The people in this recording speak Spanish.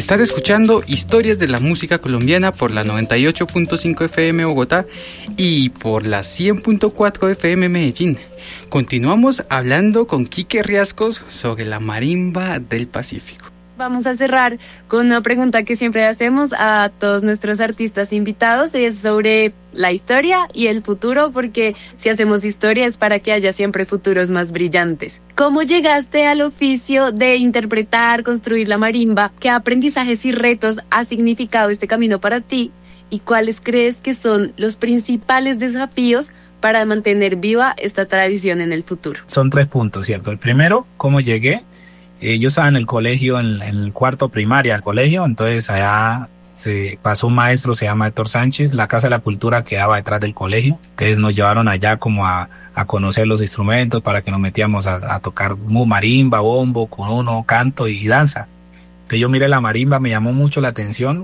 Estás escuchando Historias de la Música Colombiana por la 98.5 FM Bogotá y por la 100.4 FM Medellín. Continuamos hablando con Quique Riascos sobre la marimba del Pacífico. Vamos a cerrar con una pregunta que siempre hacemos a todos nuestros artistas invitados, es sobre la historia y el futuro, porque si hacemos historia es para que haya siempre futuros más brillantes. ¿Cómo llegaste al oficio de interpretar, construir la marimba? ¿Qué aprendizajes y retos ha significado este camino para ti? ¿Y cuáles crees que son los principales desafíos para mantener viva esta tradición en el futuro? Son 3 puntos, ¿cierto? El primero, ¿cómo llegué? Yo estaba en el colegio, en el cuarto primaria del colegio, entonces allá se pasó un maestro, se llama Héctor Sánchez, la Casa de la Cultura quedaba detrás del colegio, entonces nos llevaron allá como a conocer los instrumentos para que nos metíamos a tocar marimba, bombo, cununo, canto y danza. Entonces yo miré la marimba, me llamó mucho la atención,